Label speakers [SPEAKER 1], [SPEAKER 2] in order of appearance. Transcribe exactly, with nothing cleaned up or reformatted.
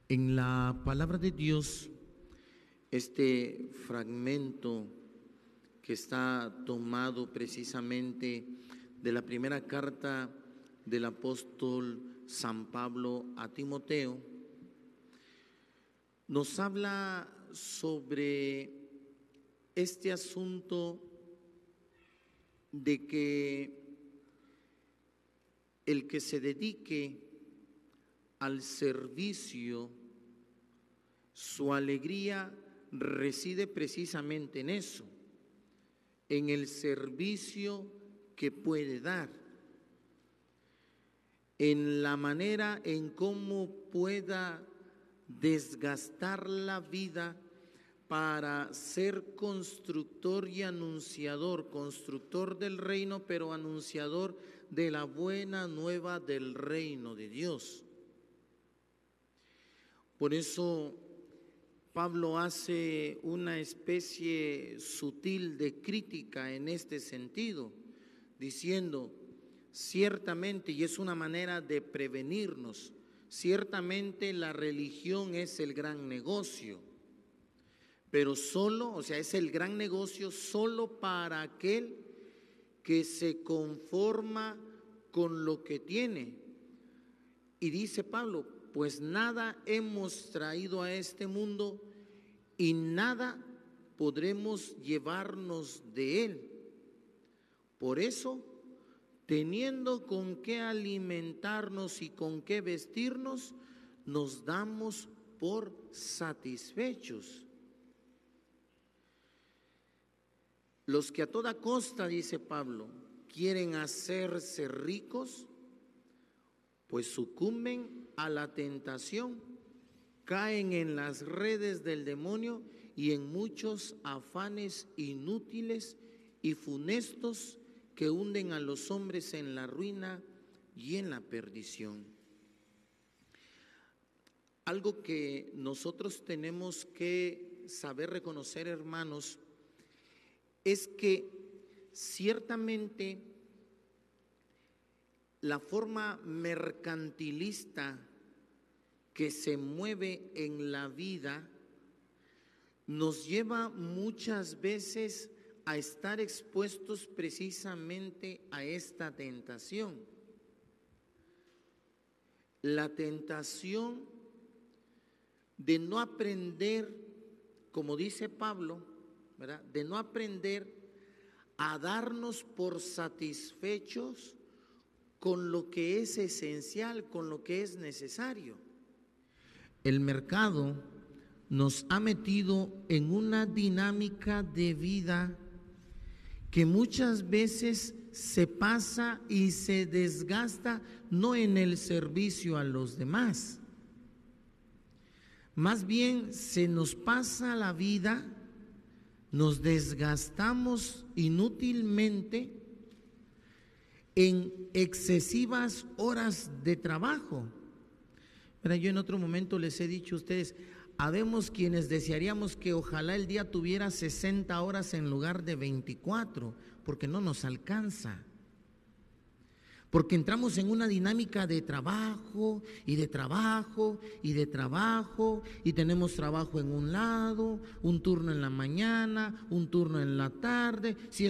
[SPEAKER 1] En la palabra de Dios, este fragmento que está tomado precisamente de la primera carta del apóstol San Pablo a Timoteo, nos habla sobre este asunto de que el que se dedique al servicio, su alegría reside precisamente en eso, en el servicio que puede dar, en la manera en cómo pueda desgastar la vida para ser constructor y anunciador, constructor del reino, pero anunciador de la buena nueva del reino de Dios. Por eso Pablo hace una especie sutil de crítica en este sentido, diciendo, ciertamente, y es una manera de prevenirnos, ciertamente la religión es el gran negocio, pero solo, o sea, es el gran negocio solo para aquel que se conforma con lo que tiene. Y dice Pablo, pues nada hemos traído a este mundo y nada podremos llevarnos de él. Por eso, teniendo con qué alimentarnos y con qué vestirnos, nos damos por satisfechos. Los que a toda costa, dice Pablo, quieren hacerse ricos, pues sucumben a la tentación, caen en las redes del demonio y en muchos afanes inútiles y funestos que hunden a los hombres en la ruina y en la perdición. Algo que nosotros tenemos que saber reconocer, hermanos, es que ciertamente la forma mercantilista que se mueve en la vida nos lleva muchas veces a estar expuestos precisamente a esta tentación. La tentación de no aprender, como dice Pablo, ¿verdad?, de no aprender a darnos por satisfechos con lo que es esencial, con lo que es necesario. El mercado nos ha metido en una dinámica de vida que muchas veces se pasa y se desgasta no en el servicio a los demás, más bien se nos pasa la vida, nos desgastamos inútilmente en excesivas horas de trabajo. Mira, yo en otro momento les he dicho a ustedes, habemos quienes desearíamos que ojalá el día tuviera sesenta horas en lugar de veinticuatro, porque no nos alcanza. Porque entramos en una dinámica de trabajo y de trabajo y de trabajo y tenemos trabajo en un lado, un turno en la mañana, un turno en la tarde. Si